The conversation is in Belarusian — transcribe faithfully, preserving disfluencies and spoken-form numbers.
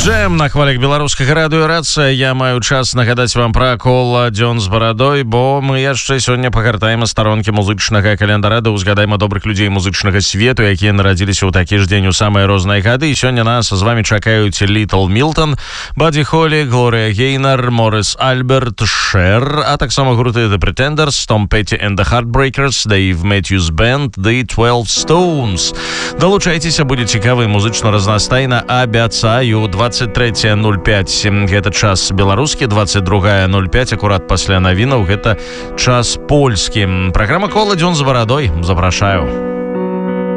Джэм на хвалях беларускага радыё рацыя. Я маю час нагадаць вам пра кола дзён з барадой, бо мы яшчэ сёння пагартаем старонкі музычнага календара да ўзгадаем добрых людзей музычнага свету, якія нарадзіліся ў такі ж дзень у самыя розныя гады. І сёння нас з вами чакаюць Літл Мілтон, Бадди Холі, Глорія Гейнар, Морис Альберт, Шер, а таксама гурты The Pretenders, Tom Petty and the Heartbreakers, Dave Matthews Band, The twelve Stones. Далучайцеся, будзе цікава і музычна разнастайна, абяцаю. Двадцать третье ноль пять гэта час беларускі, двадцать другое ноль пять акурат пасля навінаў гэта час польскі. Праграма кола дзён з барадой. Запрашаю.